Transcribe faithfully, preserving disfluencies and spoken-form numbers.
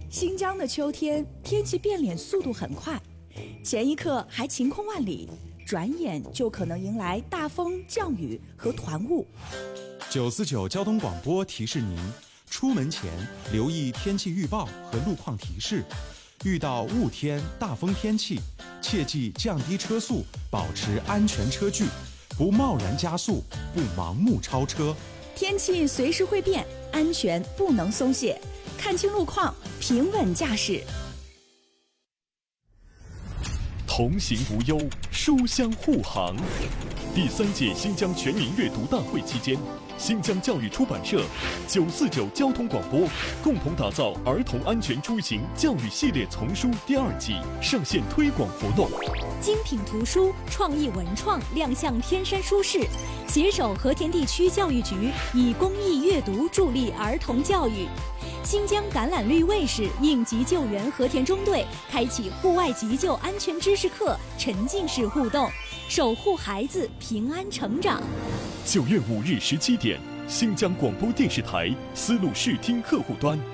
新疆的秋天天气变脸速度很快，前一刻还晴空万里，转眼就可能迎来大风、降雨和团雾。 九四九交通广播提示您：出门前留意天气预报和路况提示，遇到雾天、大风天气，切记降低车速，保持安全车距，不贸然加速，不盲目超车。 天气随时会变，安全不能松懈，看清路况，平稳驾驶。 同行无忧，书香护航。第三届新疆全民阅读大会期间，新疆教育出版社、九四九交通广播共同打造儿童安全出行教育系列丛书第二季上线推广活动。 精品图书、创意文创亮相天山书市，携手和田地区教育局，以公益阅读助力儿童教育。新疆橄榄绿卫士应急救援和田中队开启户外急救安全知识课，沉浸式互动，守护孩子平安成长。 九月五日十七点，新疆广播电视台丝路视听客户端。